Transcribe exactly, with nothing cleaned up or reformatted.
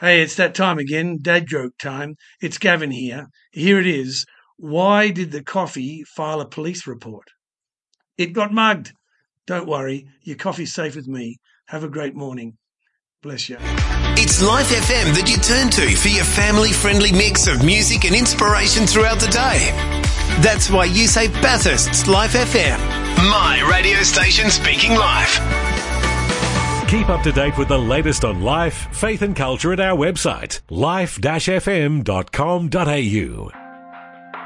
Hey, it's that time again, dad joke time. It's Gavin here. Here it is. Why did the coffee file a police report? It got mugged. Don't worry, your coffee's safe with me. Have a great morning. Bless you. It's Life F M that you turn to for your family-friendly mix of music and inspiration throughout the day. That's why you say Bathurst's Life F M. My radio station speaking life. Keep up to date with the latest on life, faith and culture at our website, life dash f m dot com dot a u.